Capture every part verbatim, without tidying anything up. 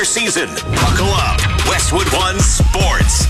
regular season. Buckle up. Westwood One Sports.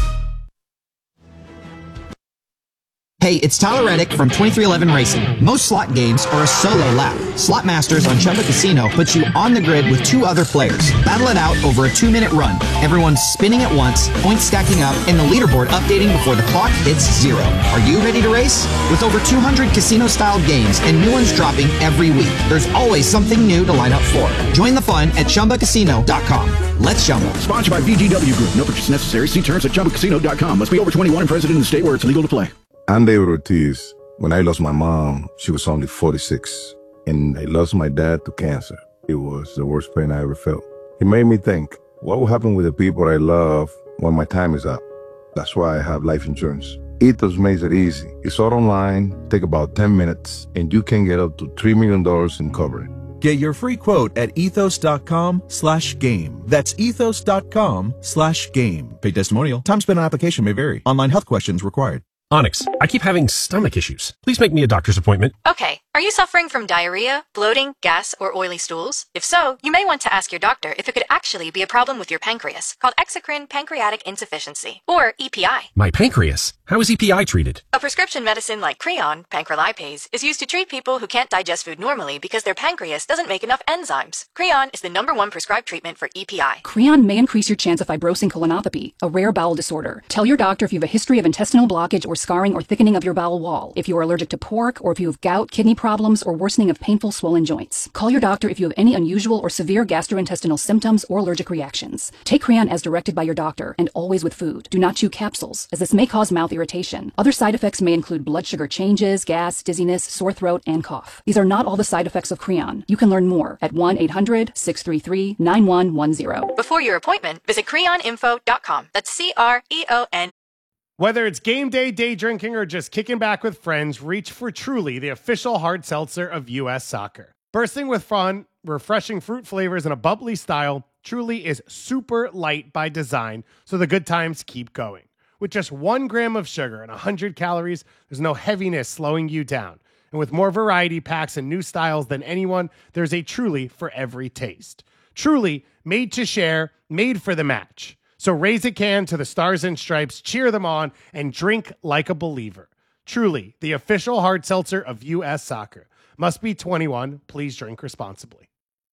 Hey, it's Tyler Reddick from twenty-three eleven Racing. Most slot games are a solo lap. Slot Masters on Chumba Casino puts you on the grid with two other players. Battle it out over a two-minute run. Everyone's spinning at once, points stacking up, and the leaderboard updating before the clock hits zero. Are you ready to race? With over two hundred casino-style games and new ones dropping every week, there's always something new to line up for. Join the fun at Chumba Casino dot com. Let's Chumba. Sponsored by V G W Group. No purchase necessary. See terms at Chumba Casino dot com. Must be over twenty-one and present in the state where it's legal to play. I'm David Ortiz. When I lost my mom, she was only forty-six, and I lost my dad to cancer. It was the worst pain I ever felt. It made me think, what will happen with the people I love when my time is up? That's why I have life insurance. Ethos makes it easy. It's all online, take about ten minutes, and you can get up to three million dollars in coverage. Get your free quote at ethos dot com slash game. That's ethos dot com slash game. Paid testimonial. Time spent on application may vary. Online health questions required. Onyx, I keep having stomach issues. Please make me a doctor's appointment. Okay. Are you suffering from diarrhea, bloating, gas, or oily stools? If so, you may want to ask your doctor if it could actually be a problem with your pancreas, called exocrine pancreatic insufficiency, or E P I. My pancreas? How is E P I treated? A prescription medicine like Creon, pancrelipase, is used to treat people who can't digest food normally because their pancreas doesn't make enough enzymes. Creon is the number one prescribed treatment for E P I. Creon may increase your chance of fibrosing colonopathy, a rare bowel disorder. Tell your doctor if you have a history of intestinal blockage or scarring or thickening of your bowel wall, if you are allergic to pork, or if you have gout, kidney problems, or worsening of painful swollen joints. Call your doctor if you have any unusual or severe gastrointestinal symptoms or allergic reactions. Take Creon as directed by your doctor, and always with food. Do not chew capsules, as this may cause mouth irritation. Other side effects may include blood sugar changes, gas, dizziness, sore throat, and cough. These are not all the side effects of Creon. You can learn more at one eight hundred, six three three, nine one one zero. Before your appointment, visit creon info dot com. That's C R E O N. Whether it's game day, day drinking, or just kicking back with friends, reach for Truly, the official hard seltzer of U S Soccer. Bursting with fun, refreshing fruit flavors, and a bubbly style, Truly is super light by design, so the good times keep going. With just one gram of sugar and one hundred calories, there's no heaviness slowing you down. And with more variety packs and new styles than anyone, there's a Truly for every taste. Truly, made to share, made for the match. So raise a can to the Stars and Stripes, cheer them on, and drink like a believer. Truly, the official hard seltzer of U S Soccer. Must be twenty-one. Please drink responsibly.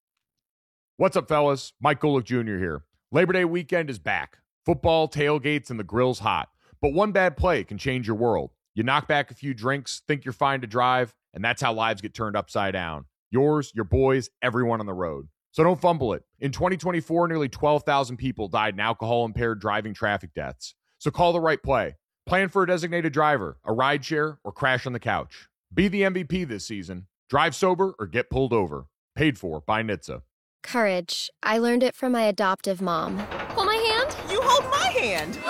What's up, fellas? Mike Golick Junior here. Labor Day weekend is back. Football, tailgates, and the grill's hot. But one bad play can change your world. You knock back a few drinks, think you're fine to drive, and that's how lives get turned upside down. Yours, your boys, everyone on the road. So don't fumble it. In twenty twenty-four, nearly twelve thousand people died in alcohol-impaired driving traffic deaths. So call the right play. Plan for a designated driver, a rideshare, or crash on the couch. Be the M V P this season. Drive sober or get pulled over. Paid for by N H T S A. Courage. I learned it from my adoptive mom. Hold my hand. You hold my hand.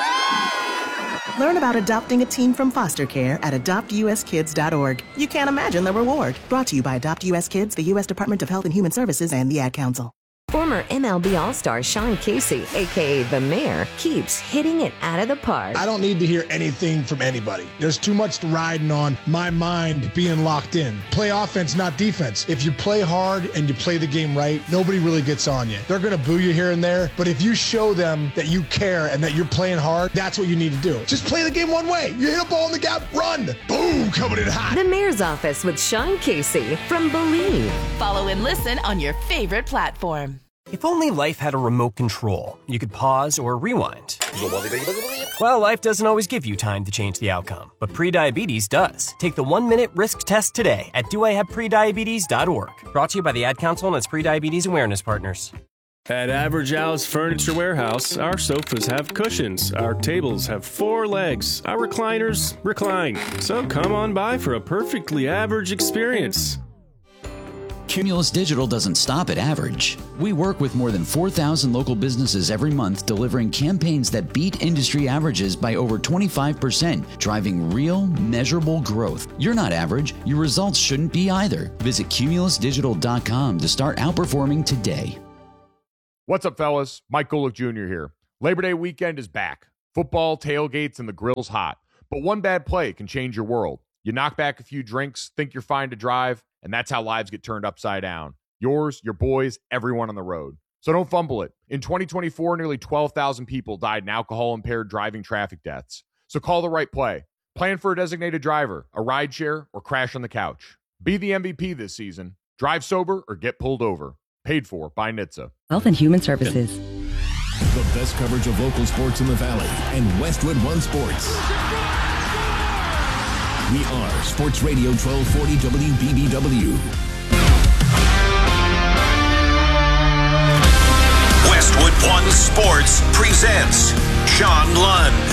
Learn about adopting a teen from foster care at adopt u s kids dot org. You can't imagine the reward. Brought to you by Adopt U S Kids, the U S Department of Health and Human Services, and the Ad Council. Former M L B All-Star Sean Casey, a k a. The Mayor, keeps hitting it out of the park. I don't need to hear anything from anybody. There's too much riding on my mind being locked in. Play offense, not defense. If you play hard and you play the game right, nobody really gets on you. They're going to boo you here and there, but if you show them that you care and that you're playing hard, that's what you need to do. Just play the game one way. You hit a ball in the gap, run. Boom, coming in hot. The Mayor's Office with Sean Casey from Believe. Follow and listen on your favorite platform. If only life had a remote control, you could pause or rewind. Well, life doesn't always give you time to change the outcome, but prediabetes does. Take the one-minute risk test today at do I have prediabetes dot org. Brought to you by the Ad Council and its prediabetes awareness partners. At Average Al's Furniture Warehouse, our sofas have cushions, our tables have four legs, our recliners recline. So come on by for a perfectly average experience. Cumulus Digital doesn't stop at average. We work with more than four thousand local businesses every month, delivering campaigns that beat industry averages by over twenty-five percent, driving real, measurable growth. You're not average. Your results shouldn't be either. Visit cumulus digital dot com to start outperforming today. What's up, fellas? Mike Golick Junior here. Labor Day weekend is back. Football, tailgates, and the grill's hot. But one bad play can change your world. You knock back a few drinks, think you're fine to drive, and that's how lives get turned upside down. Yours, your boys, everyone on the road. So don't fumble it. In twenty twenty-four, nearly twelve thousand people died in alcohol-impaired driving traffic deaths. So call the right play. Plan for a designated driver, a rideshare, or crash on the couch. Be the M V P this season. Drive sober or get pulled over. Paid for by N H T S A. Health and Human Services. The best coverage of local sports in the Valley and Westwood One Sports. We are Sports Radio twelve forty W B B W. Westwood One Sports presents Sean Lund.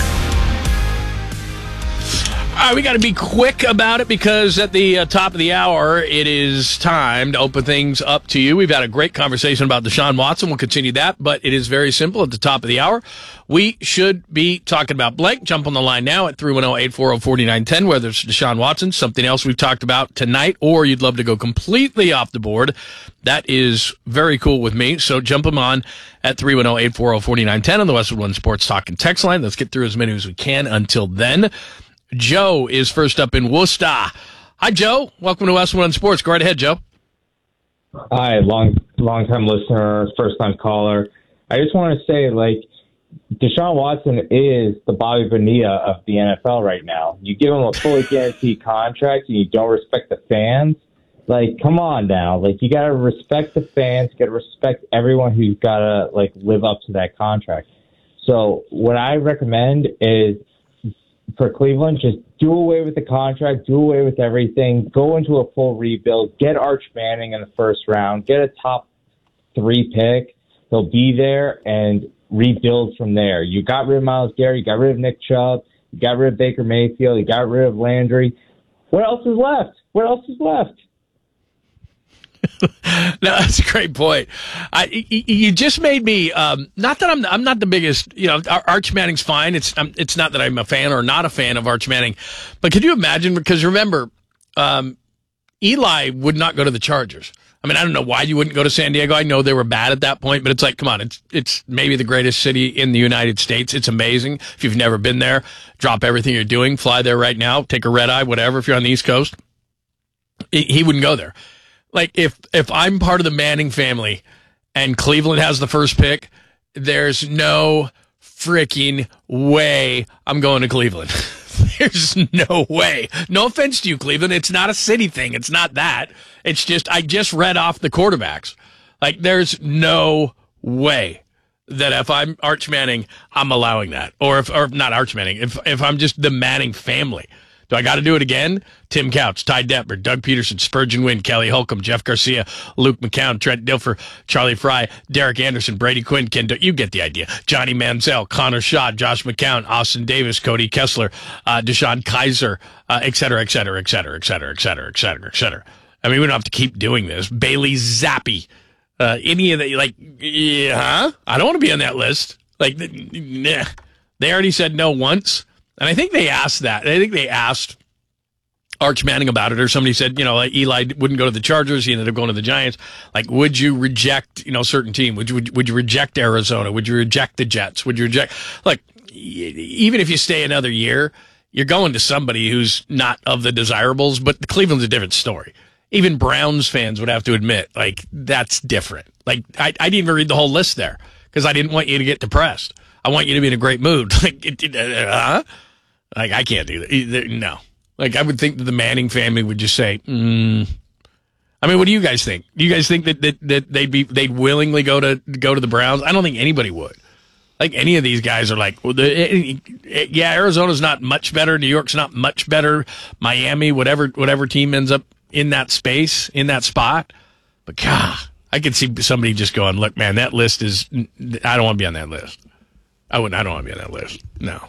All right, we got to be quick about it because at the uh, top of the hour, it is time to open things up to you. We've had a great conversation about Deshaun Watson. We'll continue that, but it is very simple. At the top of the hour, we should be talking about blank. Jump on the line now at three one zero, eight four zero, four nine one zero, whether it's Deshaun Watson, something else we've talked about tonight, or you'd love to go completely off the board. That is very cool with me. So jump them on at three one zero, eight four zero, four nine one zero on the Westwood One Sports Talk and Text line. Let's get through as many as we can until then. Joe is first up in Worcester. Hi, Joe. Welcome to Westwood One Sports. Go right ahead, Joe. Hi, long long time listener, first time caller. I just want to say, like, Deshaun Watson is the Bobby Bonilla of the N F L right now. You give him a fully guaranteed contract and you don't respect the fans. Like, come on now. Like, you got to respect the fans. You got to respect everyone who's got to, like, live up to that contract. So what I recommend is, for Cleveland, just do away with the contract, do away with everything, go into a full rebuild, get Arch Manning in the first round, get a top three pick. He'll be there and rebuild from there. You got rid of Myles Garrett, you got rid of Nick Chubb, you got rid of Baker Mayfield, you got rid of Landry. What else is left? What else is left? No, that's a great point. I, you just made me. Um, not that I'm. I'm not the biggest. You know, Arch Manning's fine. It's. Um, it's not that I'm a fan or not a fan of Arch Manning, but could you imagine? Because remember, um, Eli would not go to the Chargers. I mean, I don't know why you wouldn't go to San Diego. I know they were bad at that point, but it's like, come on, it's it's maybe the greatest city in the United States. It's amazing. If you've never been there, drop everything you're doing, fly there right now, take a red eye, whatever. If you're on the East Coast, he, he wouldn't go there. Like, if, if I'm part of the Manning family and Cleveland has the first pick, there's no freaking way I'm going to Cleveland. There's no way. No offense to you, Cleveland. It's not a city thing. It's not that. It's just, I just read off the quarterbacks. Like, there's no way that if I'm Arch Manning, I'm allowing that. Or if, or not Arch Manning, if, if I'm just the Manning family. Do I got to do it again? Tim Couch, Ty Detmer, Doug Peterson, Spurgeon Wynn, Kelly Holcomb, Jeff Garcia, Luke McCown, Trent Dilfer, Charlie Fry, Derek Anderson, Brady Quinn, Ken, you get the idea. Johnny Manziel, Connor Shaw, Josh McCown, Austin Davis, Cody Kessler, uh, Deshaun Kaiser, uh, et cetera, et cetera, et cetera, et cetera, et cetera, et cetera, et cetera. I mean, we don't have to keep doing this. Bailey Zappi, uh, any of the, like, yeah, huh? I don't want to be on that list. Like, nah. They already said no once. And I think they asked that. I think they asked Arch Manning about it, or somebody said, you know, like Eli wouldn't go to the Chargers. He ended up going to the Giants. Like, would you reject, you know, certain team? Would you, would, would you reject Arizona? Would you reject the Jets? Would you reject, like, even if you stay another year, you're going to somebody who's not of the desirables, but Cleveland's a different story. Even Browns fans would have to admit, like, that's different. Like, I, I didn't even read the whole list there because I didn't want you to get depressed. I want you to be in a great mood. Like, it, it, uh, huh? Like, I can't do that. No. Like, I would think that the Manning family would just say, mm. I mean, what do you guys think? Do you guys think that, that, that they'd be, they'd willingly go to, go to the Browns? I don't think anybody would. Like, any of these guys are like, well, the, it, it, yeah, Arizona's not much better. New York's not much better. Miami, whatever, whatever team ends up in that space, in that spot. But God, I could see somebody just going, look, man, that list is, I don't want to be on that list. I wouldn't, I don't want to be on that list. No.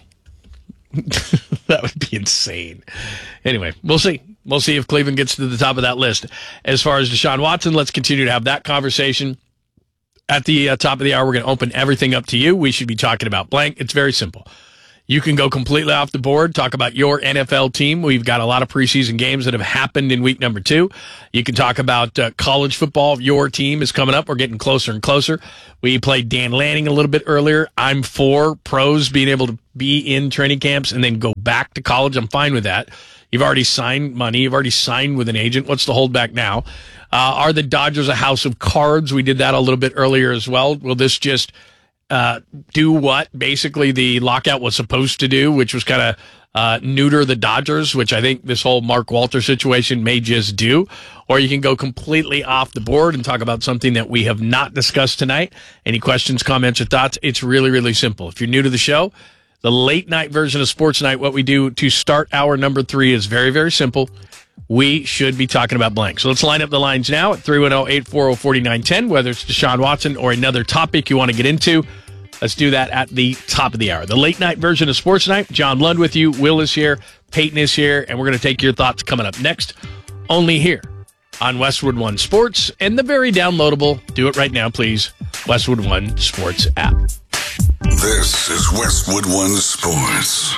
That would be insane. Anyway, we'll see. We'll see if Cleveland gets to the top of that list. As far as Deshaun Watson, let's continue to have that conversation. At the uh, top of the hour, we're going to open everything up to you. We should be talking about blank. It's very simple. You can go completely off the board, talk about your N F L team. We've got a lot of preseason games that have happened in week number two. You can talk about uh, college football. Your team is coming up. We're getting closer and closer. We played Dan Lanning a little bit earlier. I'm for pros being able to be in training camps and then go back to college. I'm fine with that. You've already signed money. You've already signed with an agent. What's the holdback now? Uh, are the Dodgers a house of cards? We did that a little bit earlier as well. Will this just uh, do what basically the lockout was supposed to do, which was kind of uh, neuter the Dodgers, which I think this whole Mark Walter situation may just do? Or you can go completely off the board and talk about something that we have not discussed tonight. Any questions, comments, or thoughts? It's really, really simple. If you're new to the show, the late night version of Sports Night, what we do to start hour number three is very, very simple. We should be talking about blank. So let's line up the lines now at three one zero, eight four zero, four nine one zero, whether it's Deshaun Watson or another topic you want to get into. Let's do that at the top of the hour. The late night version of Sports Night. John Lund with you. Will is here. Peyton is here. And we're going to take your thoughts coming up next. Only here on Westwood One Sports and the very downloadable, do it right now, please, Westwood One Sports app. This is Westwood One Sports.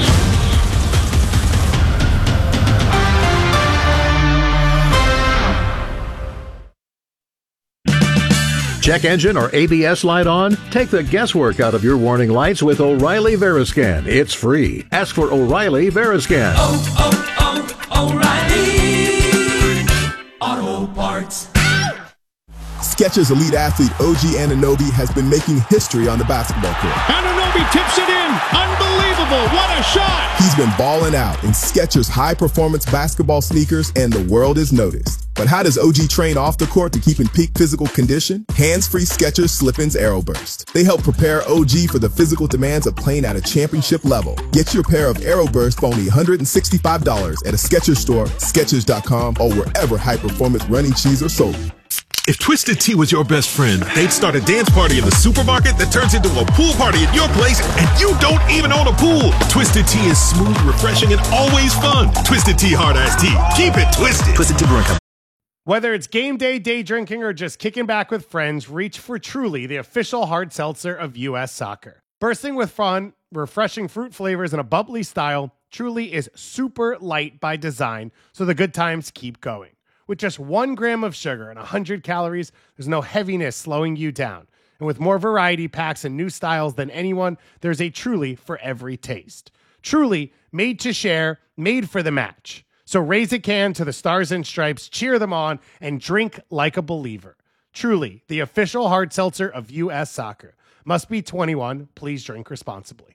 Check engine or A B S light on? Take the guesswork out of your warning lights with O'Reilly Veriscan. It's free. Ask for O'Reilly Veriscan. Oh, oh, oh, O'Reilly Auto Parts. Skechers elite athlete O G Anunoby has been making history on the basketball court. Anunoby tips it in. Unbelievable. What a shot. He's been balling out in Skechers high-performance basketball sneakers, and the world has noticed. But how does O G train off the court to keep in peak physical condition? Hands-free Skechers Slip-ins Aeroburst. They help prepare O G for the physical demands of playing at a championship level. Get your pair of Aeroburst for only one hundred sixty-five dollars at a Skechers store, Skechers dot com, or wherever high-performance running shoes are sold. If Twisted Tea was your best friend, they'd start a dance party in the supermarket that turns into a pool party at your place, and you don't even own a pool. Twisted Tea is smooth, refreshing, and always fun. Twisted Tea Hard Iced Tea. Keep it twisted. Twisted Tea Brewing Company. Whether it's game day, day drinking, or just kicking back with friends, reach for Truly, the official hard seltzer of U S Soccer. Bursting with fun, refreshing fruit flavors, and a bubbly style, Truly is super light by design, so the good times keep going. With just one gram of sugar and one hundred calories, there's no heaviness slowing you down. And with more variety packs and new styles than anyone, there's a Truly for every taste. Truly, made to share, made for the match. So raise a can to the Stars and Stripes, cheer them on, and drink like a believer. Truly, the official hard seltzer of U S Soccer. Must be twenty-one. Please drink responsibly.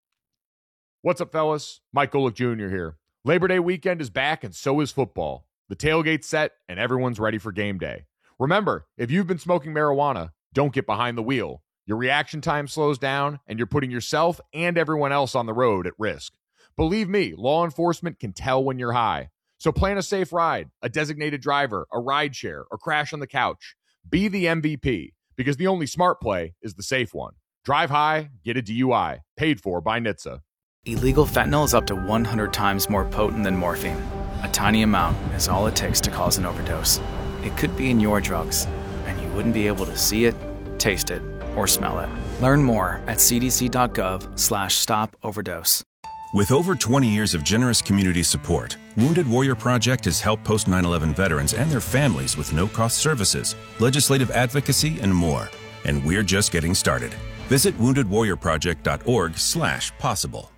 What's up, fellas? Mike Golick Junior here. Labor Day weekend is back, and so is football. The tailgate's set, and everyone's ready for game day. Remember, if you've been smoking marijuana, don't get behind the wheel. Your reaction time slows down, and you're putting yourself and everyone else on the road at risk. Believe me, law enforcement can tell when you're high. So plan a safe ride, a designated driver, a ride share, or crash on the couch. Be the M V P, because the only smart play is the safe one. Drive high, get a D U I. Paid for by N H T S A. Illegal fentanyl is up to one hundred times more potent than morphine. A tiny amount is all it takes to cause an overdose. It could be in your drugs, and you wouldn't be able to see it, taste it, or smell it. Learn more at c d c dot gov slash stop overdose. With over twenty years of generous community support, Wounded Warrior Project has helped post nine eleven veterans and their families with no-cost services, legislative advocacy, and more. And we're just getting started. Visit wounded warrior project dot org slash possible.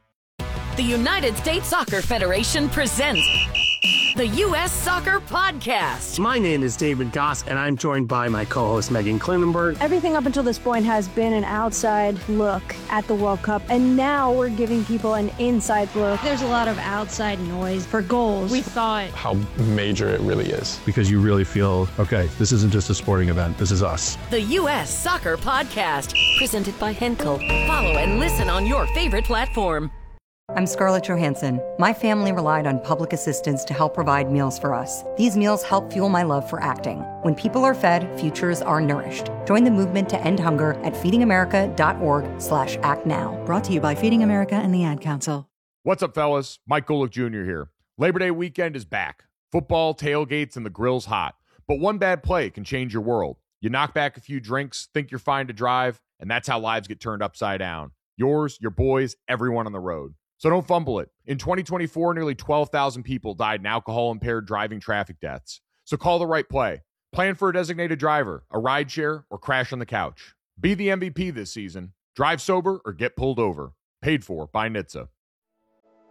The United States Soccer Federation presents the U S Soccer Podcast. My name is David Goss, and I'm joined by my co-host Megan Klinenberg. Everything up until this point has been an outside look at the World Cup, and now we're giving people an inside look. There's a lot of outside noise for goals. We thought how major it really is. Because you really feel, okay, this isn't just a sporting event, this is us. The U S Soccer Podcast, presented by Henkel. Follow and listen on your favorite platform. I'm Scarlett Johansson. My family relied on public assistance to help provide meals for us. These meals help fuel my love for acting. When people are fed, futures are nourished. Join the movement to end hunger at feeding america dot org slash act now. Brought to you by Feeding America and the Ad Council. What's up, fellas? Mike Golick Junior here. Labor Day weekend is back. Football, tailgates, and the grill's hot. But one bad play can change your world. You knock back a few drinks, think you're fine to drive, and that's how lives get turned upside down. Yours, your boys, everyone on the road. So don't fumble it. In twenty twenty-four, nearly twelve thousand people died in alcohol-impaired driving traffic deaths. So call the right play. Plan for a designated driver, a ride share, or crash on the couch. Be the M V P this season. Drive sober or get pulled over. Paid for by N H T S A.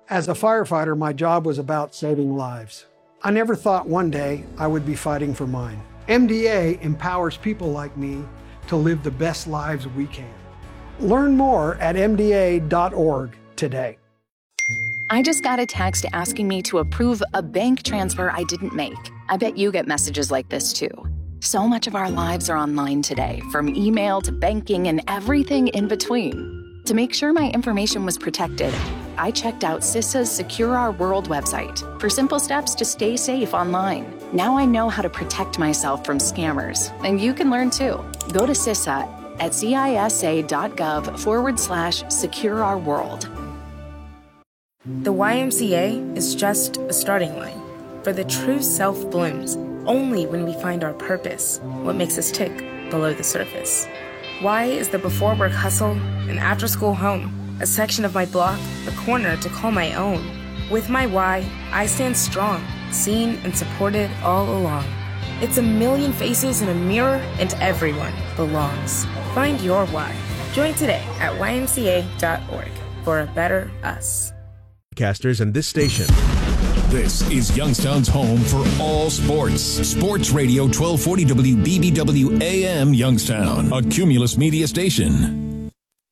As a firefighter, my job was about saving lives. I never thought one day I would be fighting for mine. M D A empowers people like me to live the best lives we can. Learn more at M D A dot org today. I just got a text asking me to approve a bank transfer I didn't make. I bet you get messages like this too. So much of our lives are online today, from email to banking and everything in between. To make sure my information was protected, I checked out CISA's Secure Our World website for simple steps to stay safe online. Now I know how to protect myself from scammers, and you can learn too. Go to CISA at cisa.gov forward slash secure our world. The Y M C A is just a starting line, for the true self blooms only when we find our purpose, what makes us tick below the surface. Y is the before work hustle, an after school home, a section of my block, a corner to call my own. With my Y, I stand strong, seen and supported all along. It's a million faces in a mirror, and everyone belongs. Find your why. Join today at Y M C A dot org for a better us. Casters and this station. This is Youngstown's home for all sports. Sports Radio twelve forty W B B W A M Youngstown, a Cumulus media station.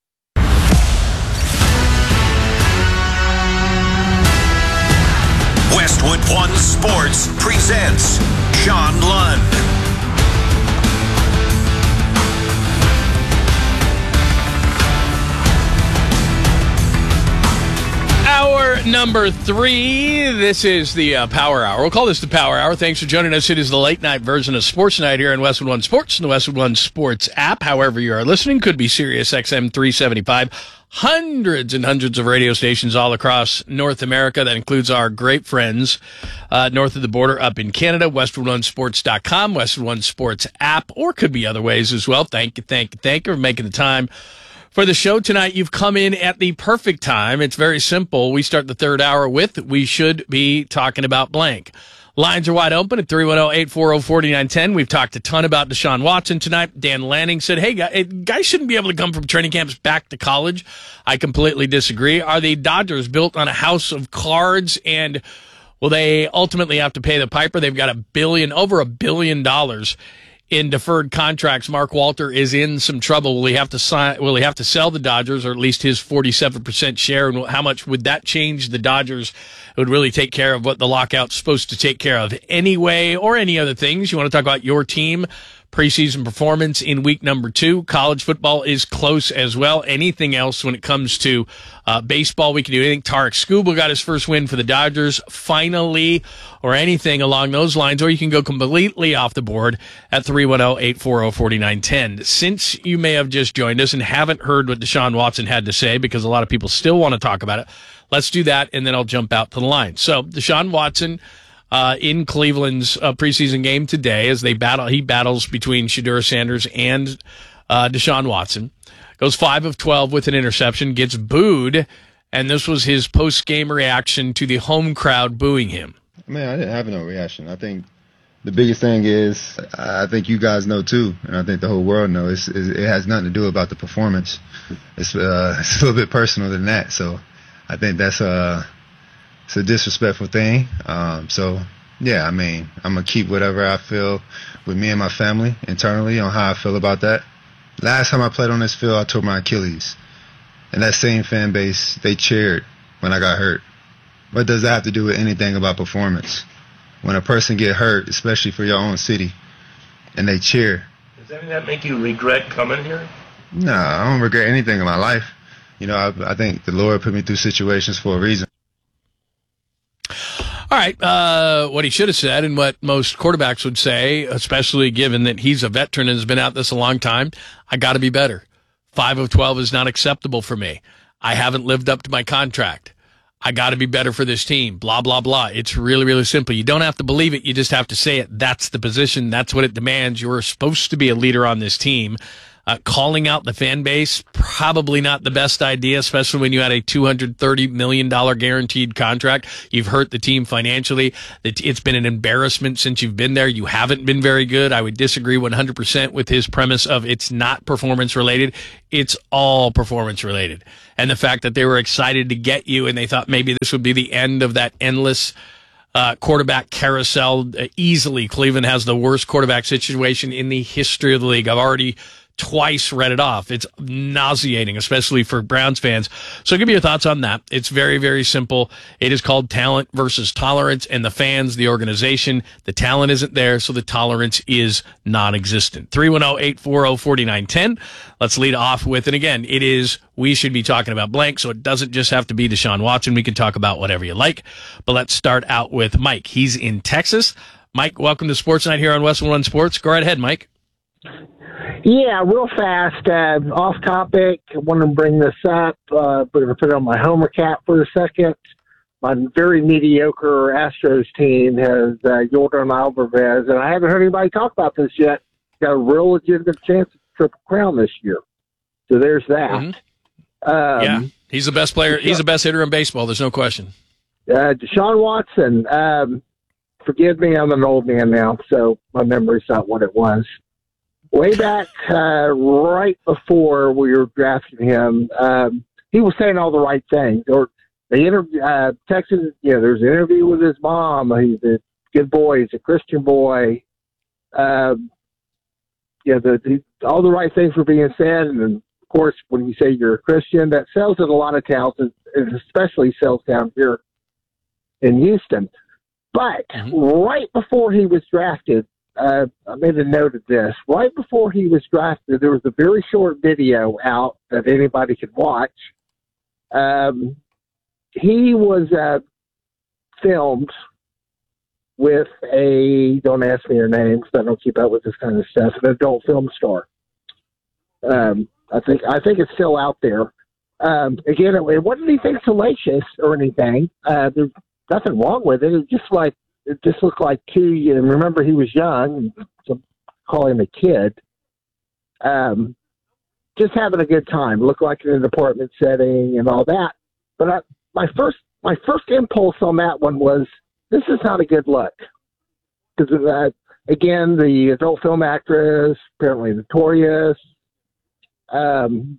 Westwood One Sports presents Sean Lund. Hour number three. This is the uh, Power Hour. We'll call this the Power Hour. Thanks for joining us. It is the late night version of Sports Night here in Westwood One Sports and the Westwood One Sports app. However you are listening, could be Sirius X M three seventy-five. Hundreds and hundreds of radio stations all across North America. That includes our great friends uh, north of the border up in Canada, westwood one sports dot com, Westwood One Sports app, or could be other ways as well. Thank you, thank you, thank you for making the time for the show tonight. You've come in at the perfect time. It's very simple. We start the third hour with, we should be talking about blank. Lines are wide open at three one zero, eight four zero, four nine one zero. We've talked a ton about Deshaun Watson tonight. Dan Lanning said, hey, guys shouldn't be able to come from training camps back to college. I completely disagree. Are the Dodgers built on a house of cards, and will they ultimately have to pay the piper? They've got a billion, over a billion dollars in deferred contracts. Mark Walter is in some trouble. Will he have to sign? Will he have to sell the Dodgers, or at least his forty-seven percent share? And how much would that change the Dodgers? It would really take care of what the lockout's supposed to take care of anyway, or any other things. You want to talk about your team, preseason performance in week number two. College football is close as well. Anything else when it comes to uh, baseball, we can do anything. Tarek Skubal got his first win for the Dodgers finally, or anything along those lines. Or you can go completely off the board at three one zero, eight four zero, four nine one zero. Since you may have just joined us and haven't heard what Deshaun Watson had to say, because a lot of people still want to talk about it, let's do that, and then I'll jump out to the line. So Deshaun Watson Uh, in Cleveland's uh, preseason game today, as they battle, he battles between Shedeur Sanders and uh, Deshaun Watson. Goes five of twelve with an interception, gets booed, and this was his post-game reaction to the home crowd booing him. Man, I didn't have no reaction. I think the biggest thing is, I think you guys know too, and I think the whole world knows, it's, it has nothing to do about the performance. It's, uh, it's a little bit personal than that. So I think that's a, it's a disrespectful thing. Um, so, yeah, I mean, I'm going to keep whatever I feel with me and my family internally on how I feel about that. Last time I played on this field, I tore my Achilles. And that same fan base, they cheered when I got hurt. What does that have to do with anything about performance? When a person get hurt, especially for your own city, and they cheer. Does any of that make you regret coming here? No, I don't regret anything in my life. You know, I, I think the Lord put me through situations for a reason. All right, uh, what he should have said, and what most quarterbacks would say, especially given that he's a veteran and has been out this a long time, I got to be better. Five of twelve is not acceptable for me. I haven't lived up to my contract. I got to be better for this team, blah, blah, blah. It's really, really simple. You don't have to believe it. You just have to say it. That's the position. That's what it demands. You're supposed to be a leader on this team. Uh, calling out the fan base, probably not the best idea, especially when you had a two hundred thirty million dollars guaranteed contract. You've hurt the team financially. It's been an embarrassment since you've been there. You haven't been very good. I would disagree one hundred percent with his premise of it's not performance related. It's all performance related. And the fact that they were excited to get you and they thought maybe this would be the end of that endless Uh, quarterback carousel. Uh, easily, Cleveland has the worst quarterback situation in the history of the league. I've already twice read it off. It's nauseating, especially for Browns fans. So give me your thoughts on that. It's very, very simple. It is called talent versus tolerance, and the fans, the organization, the talent isn't there, so the tolerance is non-existent. three one zero, eight four zero, four nine one zero. Let's lead off with, and again, it is, we should be talking about blank, so it doesn't just have to be Deshaun Watson. We can talk about whatever you like, but let's start out with Mike. He's in Texas. Mike, welcome to Sports Night here on Westwood One Sports. Go right ahead, Mike. Yeah, real fast, uh, off topic. I want to bring this up. Uh, we're going to put it on my homer cap for a second. My very mediocre Astros team has uh, Yordan Alvarez, and I haven't heard anybody talk about this yet. Got a real legitimate chance at the Triple Crown this year. So there's that. Mm-hmm. Um, yeah, he's the best player. He's the best hitter in baseball. There's no question. Uh, Deshaun Watson, um, forgive me, I'm an old man now, so my memory's not what it was. Way back, uh, right before we were drafting him, um, he was saying all the right things. Or they interview, uh, Texas, you know, there's an interview with his mom. He's a good boy. He's a Christian boy. Um, yeah, the, the, all the right things were being said. And then, of course, when you say you're a Christian, that sells in a lot of towns, and especially sells down here in Houston. But mm-hmm. right before he was drafted, Uh, I made a note of this. Right before he was drafted, there was a very short video out that anybody could watch. Um, he was uh, filmed with a, don't ask me her name because I don't keep up with this kind of stuff, an adult film star. Um, I think I think it's still out there. Um, again, it, it wasn't anything salacious or anything. Uh, there's nothing wrong with it. It's just like, it just looked like two, and remember he was young, so call him a kid, um, just having a good time, looked like in an apartment setting and all that. But I, my first my first impulse on that one was, this is not a good look. Because, uh, again, the adult film actress, apparently notorious. Um,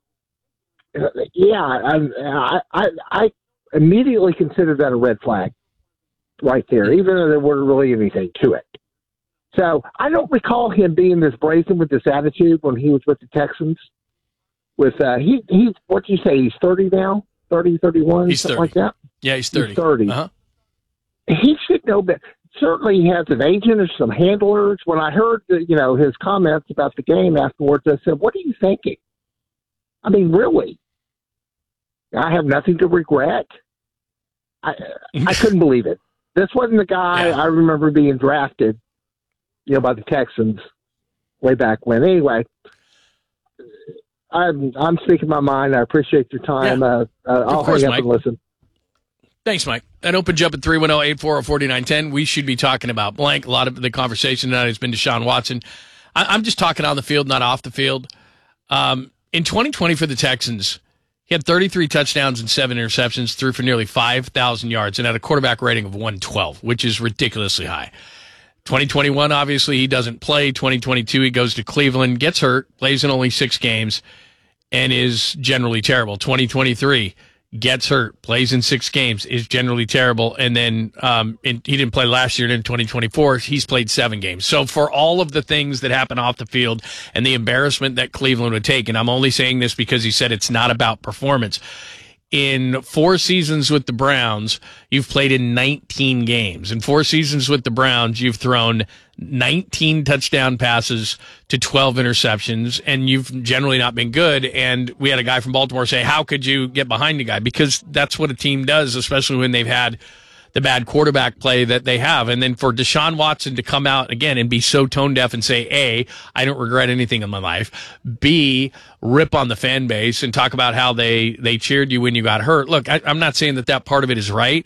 yeah, I, I, I immediately considered that a red flag. Right there, even though there wasn't really anything to it. So I don't recall him being this brazen with this attitude when he was with the Texans. With uh, he he, what do you say? He's thirty now, thirty, thirty-one, he's something thirty. like that. Yeah, he's thirty. He's thirty. Uh-huh. He should know better. Certainly, he has an agent or some handlers. When I heard the, you know his comments about the game afterwards, I said, "What are you thinking? I mean, really? I have nothing to regret." I I couldn't believe it. This wasn't the guy yeah. I remember being drafted, you know, by the Texans way back when. Anyway, I'm I'm speaking my mind. I appreciate your time. Yeah. Uh, uh, I'll course, hang up Mike. and listen. Thanks, Mike. That opens you up at three one zero, eight four zero, four nine one zero. We should be talking about blank. A lot of the conversation tonight has been Deshaun Watson. I, I'm just talking on the field, not off the field. Um, in twenty twenty for the Texans, he had thirty-three touchdowns and seven interceptions, threw for nearly five thousand yards, and had a quarterback rating of one twelve, which is ridiculously high. twenty twenty-one, obviously, he doesn't play. twenty twenty-two, he goes to Cleveland, gets hurt, plays in only six games, and is generally terrible. twenty twenty-three, gets hurt, plays in six games, is generally terrible, and then um, in, he didn't play last year, and in twenty twenty-four, he's played seven games. So for all of the things that happen off the field and the embarrassment that Cleveland would take, and I'm only saying this because he said it's not about performance, in four seasons with the Browns, you've played in nineteen games. In four seasons with the Browns, you've thrown nineteen touchdown passes to twelve interceptions, and you've generally not been good. And we had a guy from Baltimore say, how could you get behind a guy? Because that's what a team does, especially when they've had the bad quarterback play that they have. And then for Deshaun Watson to come out again and be so tone deaf and say, A, I don't regret anything in my life. B, rip on the fan base and talk about how they, they cheered you when you got hurt. Look, I, I'm not saying that that part of it is right,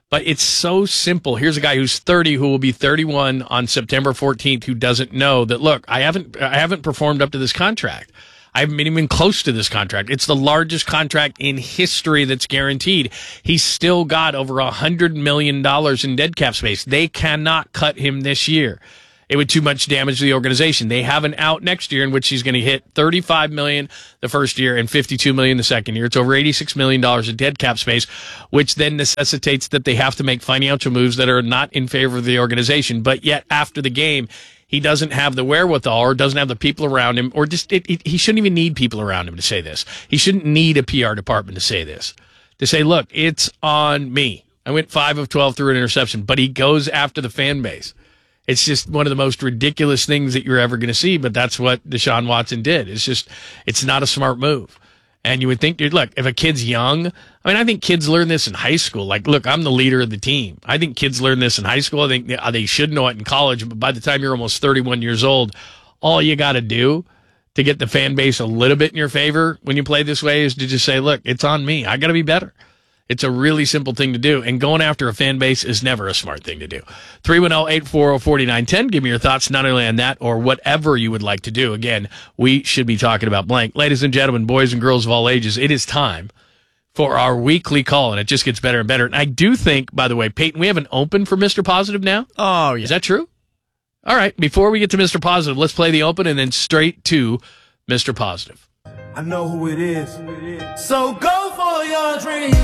But it's so simple. Here's a guy who's thirty, who will be thirty-one on September fourteenth, who doesn't know that, look, I haven't I haven't performed up to this contract. I haven't been even close to this contract. It's the largest contract in history that's guaranteed. He's still got over one hundred million dollars in dead cap space. They cannot cut him this year. It would too much damage to the organization. They have an out next year in which he's going to hit thirty-five million dollars the first year and fifty-two million dollars the second year. It's over eighty-six million dollars in dead cap space, which then necessitates that they have to make financial moves that are not in favor of the organization. But yet after the game, he doesn't have the wherewithal or doesn't have the people around him, or just it, it, he shouldn't even need people around him to say this. He shouldn't need a P R department to say this, to say, look, it's on me. I went five of twelve through an interception, but he goes after the fan base. It's just one of the most ridiculous things that you're ever going to see, but that's what Deshaun Watson did. It's just, it's not a smart move. And you would think, dude, look, if a kid's young, I mean, I think kids learn this in high school. Like, look, I'm the leader of the team. I think kids learn this in high school. I think they should know it in college, but by the time you're almost thirty-one years old, all you got to do to get the fan base a little bit in your favor when you play this way is to just say, look, it's on me. I got to be better. It's a really simple thing to do, and going after a fan base is never a smart thing to do. three one zero, eight four zero, four nine one zero. Give me your thoughts not only on that or whatever you would like to do. Again, we should be talking about blank. Ladies and gentlemen, boys and girls of all ages, it is time for our weekly call, and it just gets better and better. And I do think, by the way, Peyton, we have an open for Mister Positive now? Oh, yeah. Is that true? All right, before we get to Mister Positive, let's play the open and then straight to Mister Positive. I know who it is. So go for your dreams.